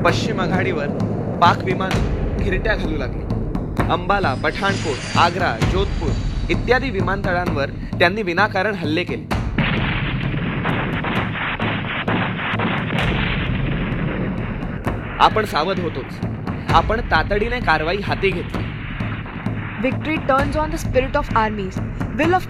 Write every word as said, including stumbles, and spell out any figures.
पश्चिम आघाडीवर पाक विमान घिरट्या घालू लागली. अंबाला, पठाणकोट, आग्रा, जोधपूर इत्यादी विमानतळांवर त्यांनी विनाकारण हल्ले केले. आपण सावध होतोच. आपण तातडीने कारवाई हाती घेतली. Victory turns on the spirit of armies, will of